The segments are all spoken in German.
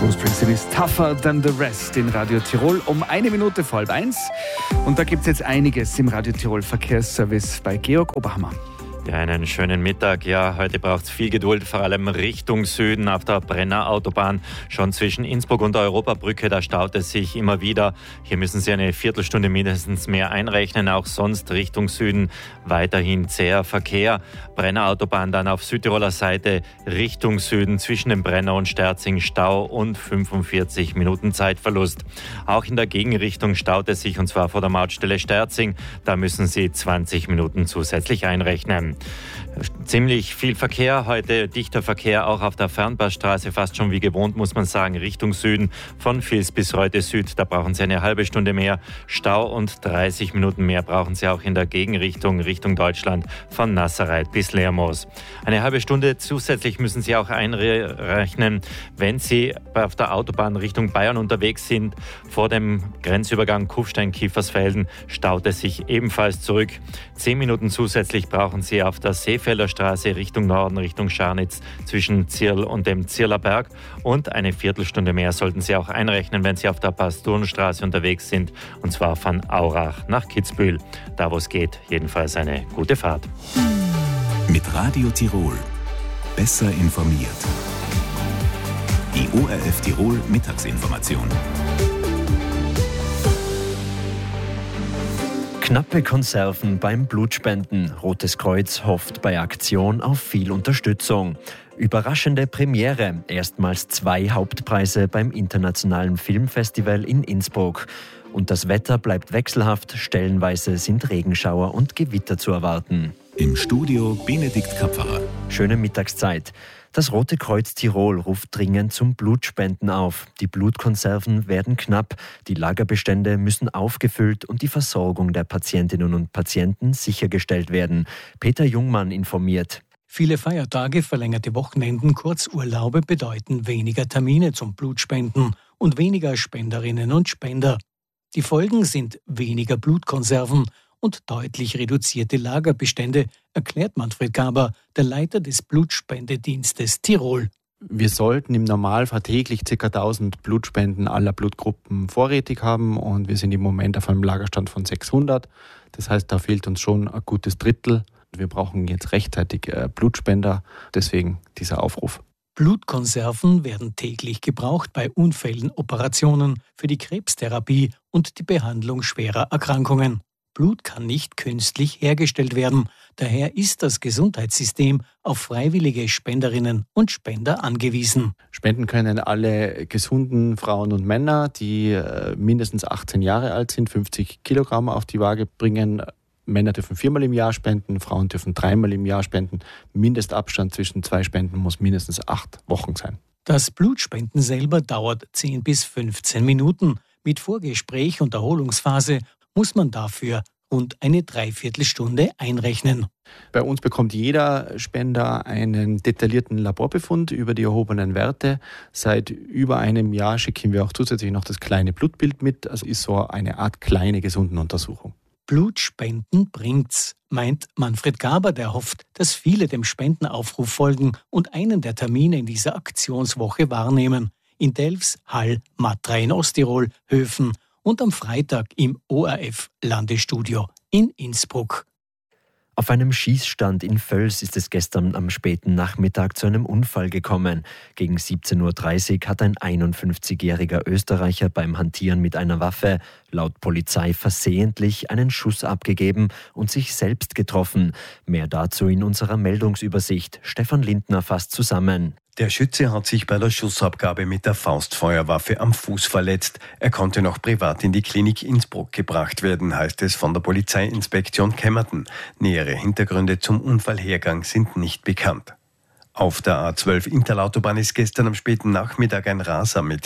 Bruce Springsteen ist tougher than the rest in Radio Tirol um 1:05. Und da gibt es jetzt einiges im Radio Tirol Verkehrsservice bei Georg Oberhammer. Ja, einen schönen Mittag. Ja, heute braucht es viel Geduld, vor allem Richtung Süden auf der Brenner Autobahn. Schon zwischen Innsbruck und der Europabrücke, da staut es sich immer wieder. Hier müssen Sie eine Viertelstunde mindestens mehr einrechnen. Auch sonst Richtung Süden weiterhin zäher Verkehr. Brenner Autobahn dann auf Südtiroler Seite Richtung Süden zwischen dem Brenner und Sterzing Stau und 45 Minuten Zeitverlust. Auch in der Gegenrichtung staut es sich, und zwar vor der Mautstelle Sterzing. Da müssen Sie 20 Minuten zusätzlich einrechnen. Ziemlich viel Verkehr heute, dichter Verkehr auch auf der Fernpassstraße, fast schon wie gewohnt, muss man sagen, Richtung Süden von Vils bis Reute Süd. Da brauchen Sie eine halbe Stunde mehr Stau und 30 Minuten mehr brauchen Sie auch in der Gegenrichtung, Richtung Deutschland von Nassereit bis Lermoos. Eine halbe Stunde zusätzlich müssen Sie auch einrechnen, wenn Sie auf der Autobahn Richtung Bayern unterwegs sind. Vor dem Grenzübergang Kufstein-Kiefersfelden staut es sich ebenfalls zurück. 10 Minuten zusätzlich brauchen Sie auf der Seefelder Straße Richtung Norden, Richtung Scharnitz zwischen Zirl und dem Zirler Berg. Und eine Viertelstunde mehr sollten Sie auch einrechnen, wenn Sie auf der Pastorenstraße unterwegs sind. Und zwar von Aurach nach Kitzbühel. Da, wo es geht, jedenfalls eine gute Fahrt. Mit Radio Tirol. Besser informiert. Die ORF Tirol Mittagsinformation. Knappe Konserven beim Blutspenden. Rotes Kreuz hofft bei Aktion auf viel Unterstützung. Überraschende Premiere. Erstmals 2 Hauptpreise beim Internationalen Filmfestival in Innsbruck. Und das Wetter bleibt wechselhaft. Stellenweise sind Regenschauer und Gewitter zu erwarten. Im Studio Benedikt Kapferer. Schöne Mittagszeit. Das Rote Kreuz Tirol ruft dringend zum Blutspenden auf. Die Blutkonserven werden knapp, die Lagerbestände müssen aufgefüllt und die Versorgung der Patientinnen und Patienten sichergestellt werden. Peter Jungmann informiert. Viele Feiertage, verlängerte Wochenenden, Kurzurlaube bedeuten weniger Termine zum Blutspenden und weniger Spenderinnen und Spender. Die Folgen sind weniger Blutkonserven und deutlich reduzierte Lagerbestände, erklärt Manfred Gaber, der Leiter des Blutspendedienstes Tirol. Wir sollten im Normalfall täglich ca. 1000 Blutspenden aller Blutgruppen vorrätig haben und wir sind im Moment auf einem Lagerstand von 600. Das heißt, da fehlt uns schon ein gutes Drittel. Wir brauchen jetzt rechtzeitig Blutspender, deswegen dieser Aufruf. Blutkonserven werden täglich gebraucht bei Unfällen, Operationen, für die Krebstherapie und die Behandlung schwerer Erkrankungen. Blut kann nicht künstlich hergestellt werden. Daher ist das Gesundheitssystem auf freiwillige Spenderinnen und Spender angewiesen. Spenden können alle gesunden Frauen und Männer, die mindestens 18 Jahre alt sind, 50 Kilogramm auf die Waage bringen. Männer dürfen 4-mal im Jahr spenden, Frauen dürfen 3-mal im Jahr spenden. Mindestabstand zwischen 2 Spenden muss mindestens 8 Wochen sein. Das Blutspenden selber dauert 10 bis 15 Minuten. Mit Vorgespräch und Erholungsphase muss man dafür rund eine Dreiviertelstunde einrechnen. Bei uns bekommt jeder Spender einen detaillierten Laborbefund über die erhobenen Werte. Seit über einem Jahr schicken wir auch zusätzlich noch das kleine Blutbild mit. Also ist so eine Art kleine Gesundenuntersuchung. Blutspenden bringt's, meint Manfred Gaber, der hofft, dass viele dem Spendenaufruf folgen und einen der Termine in dieser Aktionswoche wahrnehmen. In Delfs, Hall, Matra in Osttirol, Höfen und am Freitag im ORF-Landesstudio in Innsbruck. Auf einem Schießstand in Völs ist es gestern am späten Nachmittag zu einem Unfall gekommen. Gegen 17:30 Uhr hat ein 51-jähriger Österreicher beim Hantieren mit einer Waffe laut Polizei versehentlich einen Schuss abgegeben und sich selbst getroffen. Mehr dazu in unserer Meldungsübersicht. Stefan Lindner fasst zusammen. Der Schütze hat sich bei der Schussabgabe mit der Faustfeuerwaffe am Fuß verletzt. Er konnte noch privat in die Klinik Innsbruck gebracht werden, heißt es von der Polizeiinspektion Kemmerton. Nähere Hintergründe zum Unfallhergang sind nicht bekannt. Auf der A12 Interlautobahn ist gestern am späten Nachmittag ein Raser mit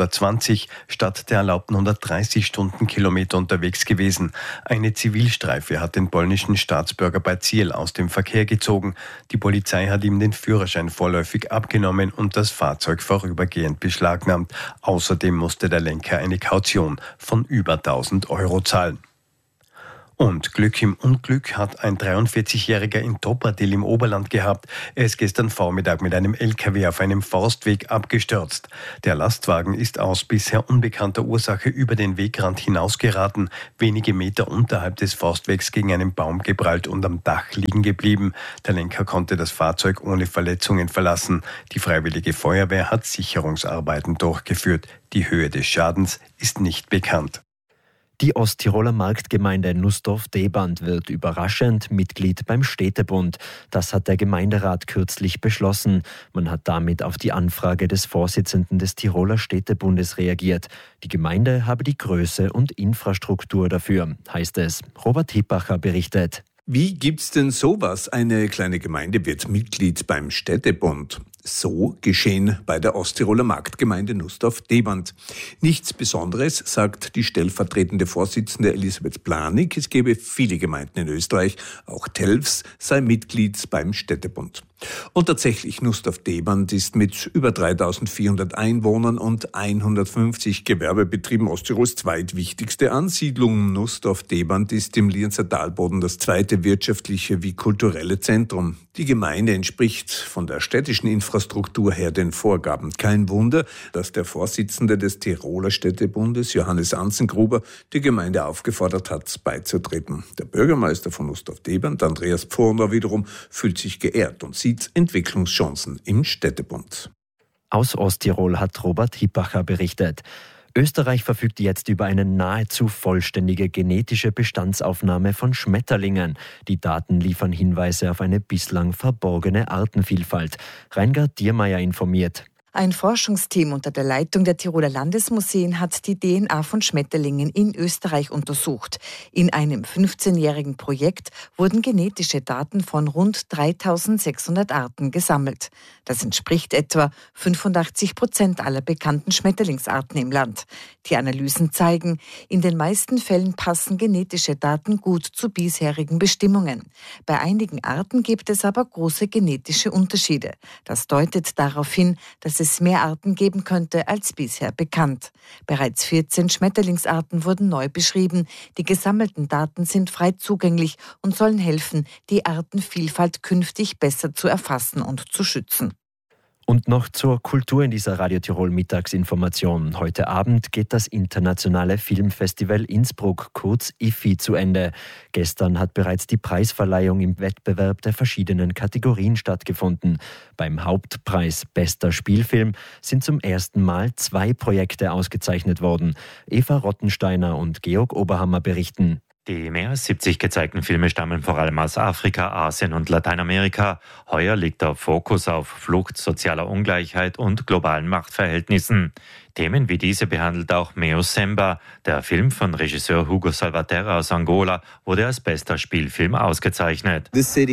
220 statt der erlaubten 130 Stundenkilometer unterwegs gewesen. Eine Zivilstreife hat den polnischen Staatsbürger bei Ziel aus dem Verkehr gezogen. Die Polizei hat ihm den Führerschein vorläufig abgenommen und das Fahrzeug vorübergehend beschlagnahmt. Außerdem musste der Lenker eine Kaution von über 1000 € zahlen. Und Glück im Unglück hat ein 43-Jähriger in Toppertil im Oberland gehabt. Er ist gestern Vormittag mit einem LKW auf einem Forstweg abgestürzt. Der Lastwagen ist aus bisher unbekannter Ursache über den Wegrand hinausgeraten, wenige Meter unterhalb des Forstwegs gegen einen Baum geprallt und am Dach liegen geblieben. Der Lenker konnte das Fahrzeug ohne Verletzungen verlassen. Die Freiwillige Feuerwehr hat Sicherungsarbeiten durchgeführt. Die Höhe des Schadens ist nicht bekannt. Die Osttiroler Marktgemeinde Nussdorf-Deband wird überraschend Mitglied beim Städtebund. Das hat der Gemeinderat kürzlich beschlossen. Man hat damit auf die Anfrage des Vorsitzenden des Tiroler Städtebundes reagiert. Die Gemeinde habe die Größe und Infrastruktur dafür, heißt es. Robert Hippacher berichtet. Wie gibt's denn sowas? Eine kleine Gemeinde wird Mitglied beim Städtebund. So geschehen bei der Osttiroler Marktgemeinde Nussdorf-Deband. Nichts Besonderes, sagt die stellvertretende Vorsitzende Elisabeth Planig. Es gäbe viele Gemeinden in Österreich, auch Telfs sei Mitglied beim Städtebund. Und tatsächlich, Nussdorf-Deband ist mit über 3.400 Einwohnern und 150 Gewerbebetrieben Osttirols zweitwichtigste Ansiedlung. Nussdorf-Deband ist im Lienzer Talboden das zweite wirtschaftliche wie kulturelle Zentrum. Die Gemeinde entspricht von der städtischen Infrastruktur her den Vorgaben. Kein Wunder, dass der Vorsitzende des Tiroler Städtebundes, Johannes Anzengruber, die Gemeinde aufgefordert hat, beizutreten. Der Bürgermeister von Nussdorf-Deband, Andreas Pforner, wiederum fühlt sich geehrt und sieht Entwicklungschancen im Städtebund. Aus Osttirol hat Robert Hippacher berichtet. Österreich verfügt jetzt über eine nahezu vollständige genetische Bestandsaufnahme von Schmetterlingen. Die Daten liefern Hinweise auf eine bislang verborgene Artenvielfalt. Reingard Diermeier informiert. Ein Forschungsteam unter der Leitung der Tiroler Landesmuseen hat die DNA von Schmetterlingen in Österreich untersucht. In einem 15-jährigen Projekt wurden genetische Daten von rund 3.600 Arten gesammelt. Das entspricht etwa 85% aller bekannten Schmetterlingsarten im Land. Die Analysen zeigen, in den meisten Fällen passen genetische Daten gut zu bisherigen Bestimmungen. Bei einigen Arten gibt es aber große genetische Unterschiede. Das deutet darauf hin, dass es mehr Arten geben könnte als bisher bekannt. Bereits 14 Schmetterlingsarten wurden neu beschrieben. Die gesammelten Daten sind frei zugänglich und sollen helfen, die Artenvielfalt künftig besser zu erfassen und zu schützen. Und noch zur Kultur in dieser Radio Tirol Mittagsinformation. Heute Abend geht das internationale Filmfestival Innsbruck, kurz IFI, zu Ende. Gestern hat bereits die Preisverleihung im Wettbewerb der verschiedenen Kategorien stattgefunden. Beim Hauptpreis Bester Spielfilm sind zum ersten Mal 2 Projekte ausgezeichnet worden. Eva Rottensteiner und Georg Oberhammer berichten. Die mehr als 70 gezeigten Filme stammen vor allem aus Afrika, Asien und Lateinamerika. Heuer liegt der Fokus auf Flucht, sozialer Ungleichheit und globalen Machtverhältnissen. Themen wie diese behandelt auch Meo Semba. Der Film von Regisseur Hugo Salvaterra aus Angola wurde als bester Spielfilm ausgezeichnet.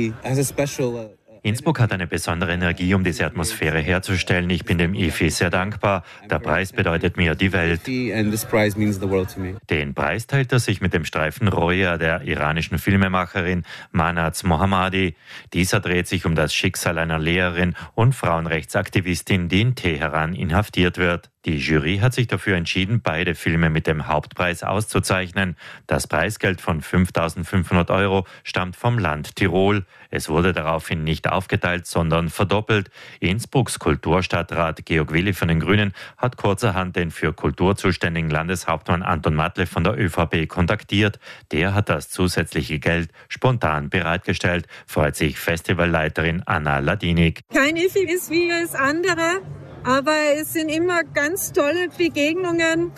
Innsbruck hat eine besondere Energie, um diese Atmosphäre herzustellen. Ich bin dem IFI sehr dankbar. Der Preis bedeutet mir die Welt. Den Preis teilt er sich mit dem Streifen Roya der iranischen Filmemacherin Manaz Mohammadi. Dieser dreht sich um das Schicksal einer Lehrerin und Frauenrechtsaktivistin, die in Teheran inhaftiert wird. Die Jury hat sich dafür entschieden, beide Filme mit dem Hauptpreis auszuzeichnen. Das Preisgeld von 5.500 € stammt vom Land Tirol. Es wurde daraufhin nicht aufgeteilt, sondern verdoppelt. Innsbrucks Kulturstadtrat Georg Willi von den Grünen hat kurzerhand den für Kultur zuständigen Landeshauptmann Anton Matle von der ÖVP kontaktiert. Der hat das zusätzliche Geld spontan bereitgestellt, freut sich Festivalleiterin Anna Ladinik. Kein IFI ist wie das andere. Aber es sind immer ganz tolle Begegnungen,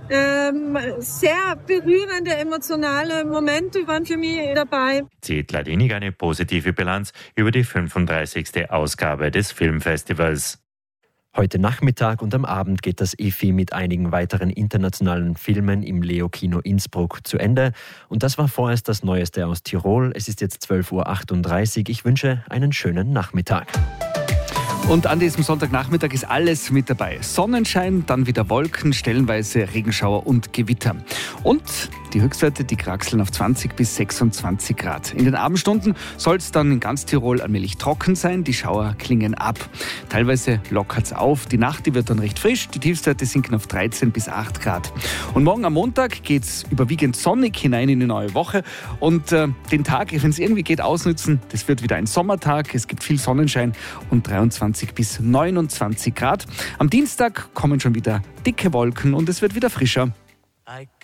sehr berührende, emotionale Momente waren für mich dabei. Zieht Ladinik eine positive Bilanz über die 35. Ausgabe des Filmfestivals. Heute Nachmittag und am Abend geht das IFI mit einigen weiteren internationalen Filmen im Leo-Kino Innsbruck zu Ende. Und das war vorerst das Neueste aus Tirol. Es ist jetzt 12.38 Uhr. Ich wünsche einen schönen Nachmittag. Und an diesem Sonntagnachmittag ist alles mit dabei. Sonnenschein, dann wieder Wolken, stellenweise Regenschauer und Gewitter. Und Die Höchstwerte, die kraxeln auf 20 bis 26 Grad. In den Abendstunden soll es dann in ganz Tirol allmählich trocken sein. Die Schauer klingen ab. Teilweise lockert es auf. Die Nacht, die wird dann recht frisch. Die Tiefstwerte sinken auf 13 bis 8 Grad. Und morgen am Montag geht es überwiegend sonnig hinein in die neue Woche. Und den Tag, wenn es irgendwie geht, ausnutzen. Das wird wieder ein Sommertag. Es gibt viel Sonnenschein und 23 bis 29 Grad. Am Dienstag kommen schon wieder dicke Wolken und es wird wieder frischer.